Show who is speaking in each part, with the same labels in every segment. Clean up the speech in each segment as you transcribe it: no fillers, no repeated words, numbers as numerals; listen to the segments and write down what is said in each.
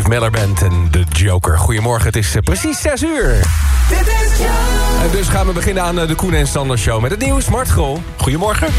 Speaker 1: Steve Miller Band en The Joker. Goedemorgen, het is precies 6 uur.
Speaker 2: Dit is Joe.
Speaker 1: En dus gaan we beginnen aan de Koen en Sander Show met het nieuws. Mart Grol, goedemorgen.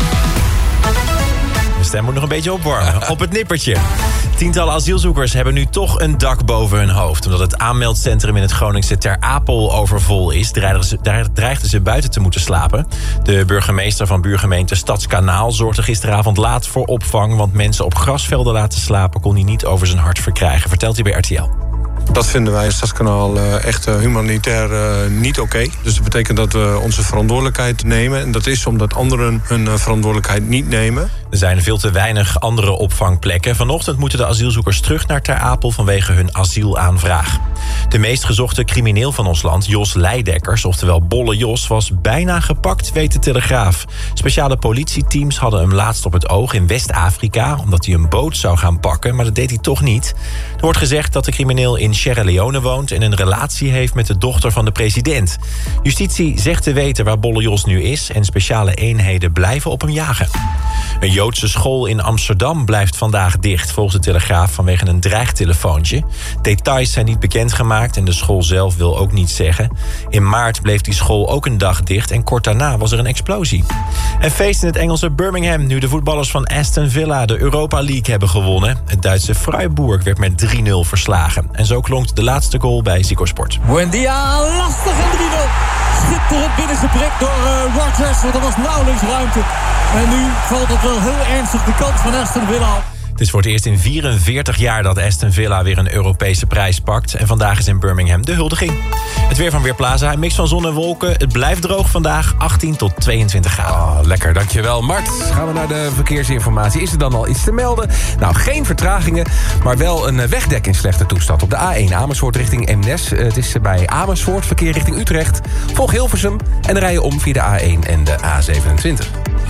Speaker 3: De stem moet nog een beetje opwarmen. Op het nippertje. Tientallen asielzoekers hebben nu toch een dak boven hun hoofd. Omdat het aanmeldcentrum in het Groningse Ter Apel overvol is, dreigden ze buiten te moeten slapen. De burgemeester van buurgemeente Stadskanaal zorgde gisteravond laat voor opvang, want mensen op grasvelden laten slapen kon hij niet over zijn hart verkrijgen, vertelt hij bij RTL.
Speaker 4: Dat vinden wij in Stadskanaal echt humanitair niet oké. Dus dat betekent dat we onze verantwoordelijkheid nemen. En dat is omdat anderen hun verantwoordelijkheid niet nemen.
Speaker 3: Er zijn veel te weinig andere opvangplekken. Vanochtend moeten de asielzoekers terug naar Ter Apel vanwege hun asielaanvraag. De meest gezochte crimineel van ons land, Jos Leidekkers, oftewel Bolle Jos, was bijna gepakt, weet de Telegraaf. Speciale politieteams hadden hem laatst op het oog in West-Afrika, omdat hij een boot zou gaan pakken, maar dat deed hij toch niet. Er wordt gezegd dat de crimineel in Sierra Leone woont en een relatie heeft met de dochter van de president. Justitie zegt te weten waar Bolle Jos nu is en speciale eenheden blijven op hem jagen. Een Joodse school in Amsterdam blijft vandaag dicht, volgens de Telegraaf, vanwege een dreigtelefoontje. Details zijn niet bekendgemaakt en de school zelf wil ook niets zeggen. In maart bleef die school ook een dag dicht en kort daarna was er een explosie. En feest in het Engelse Birmingham nu de voetballers van Aston Villa de Europa League hebben gewonnen. Het Duitse Freiburg werd met 3-0 verslagen. En zo klonk de laatste goal bij Zico Sport.
Speaker 5: Buendia, lastig en 3-0. Schitterend binnengeprikt door Rodgers, want er was nauwelijks ruimte. En nu valt het wel heel ernstig de kant van Aston Villa.
Speaker 3: Het is voor het eerst in 44 jaar dat Aston Villa weer een Europese prijs pakt. En vandaag is in Birmingham de huldiging. Het weer van Weerplaza, een mix van zon en wolken. Het blijft droog vandaag, 18 tot 22 graden.
Speaker 1: Oh, lekker, dankjewel. Mart, gaan we naar de verkeersinformatie. Is er dan al iets te melden? Nou, geen vertragingen, maar wel een wegdek in slechte toestand. Op de A1 Amersfoort richting Eemnes. Het is bij Amersfoort, verkeer richting Utrecht. Volg Hilversum en dan rij je om via de A1 en de A27.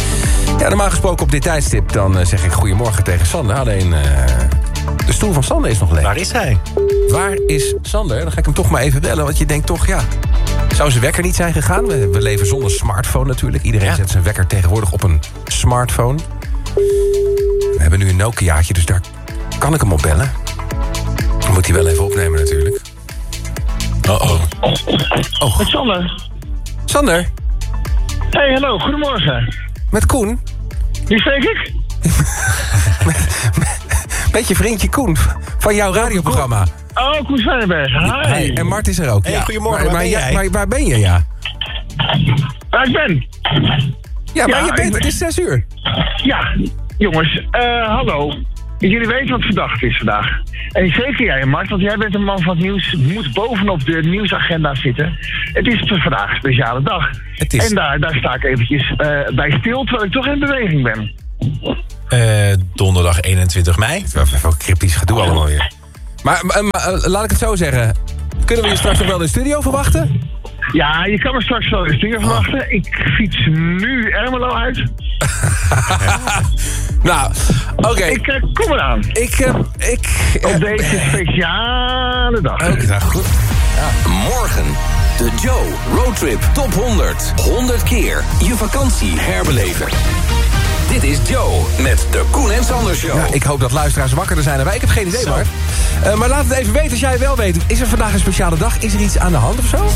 Speaker 1: Ja, normaal gesproken op dit tijdstip dan zeg ik goedemorgen tegen Sander. Alleen de stoel van Sander is nog leeg.
Speaker 3: Waar is hij?
Speaker 1: Waar is Sander? Dan ga ik hem toch maar even bellen, want je denkt toch, ja, zou zijn wekker niet zijn gegaan? We leven zonder smartphone natuurlijk. Iedereen zet zijn wekker tegenwoordig op een smartphone. We hebben nu een Nokiaatje, dus daar kan ik hem op bellen. Dan moet hij wel even opnemen natuurlijk. Oh.
Speaker 6: Met Sander.
Speaker 1: Sander?
Speaker 6: Hey, hallo, goedemorgen.
Speaker 1: Met Koen?
Speaker 6: Wie spreek ik?
Speaker 1: Met je vriendje Koen van jouw radioprogramma.
Speaker 6: Oh, Koen Swijnenberg. Hi.
Speaker 1: Hey, en Mart is er ook.
Speaker 3: Hey,
Speaker 1: ja.
Speaker 3: goedemorgen,
Speaker 1: maar,
Speaker 3: waar ben jij?
Speaker 1: Maar waar ben je, ja?
Speaker 6: Waar ik ben?
Speaker 1: Ja, waar
Speaker 6: Ja,
Speaker 1: je bent, het is 6 uur.
Speaker 6: Ja, jongens, hallo. Jullie weten wat verdacht is vandaag. En zeker jij, Mart, want jij bent een man van het nieuws. Moet bovenop de nieuwsagenda zitten. Het is vandaag een speciale dag.
Speaker 1: Het is...
Speaker 6: En daar sta ik eventjes bij stil, terwijl ik toch in beweging ben.
Speaker 3: Donderdag 21 mei.
Speaker 1: Het is wel even cryptisch gedoe allemaal weer. Maar laat ik het zo zeggen. Kunnen we je straks nog wel in de studio verwachten?
Speaker 6: Ja, je kan me straks wel in de studio verwachten. Ik fiets nu Ermelo uit.
Speaker 1: Nou, oké.
Speaker 6: Ik kom eraan. Op deze speciale dag.
Speaker 1: Oké, nou goed.
Speaker 2: Morgen. De Joe Roadtrip Top 100. 100 keer je vakantie herbeleven. Dit is Joe met de Koen en Sander Show.
Speaker 1: Ja, ik hoop dat luisteraars wakkerder zijn dan wij. Ik heb geen idee, Mart. Maar laat het even weten als jij wel weet. Is er vandaag een speciale dag? Is er iets aan de hand of zo?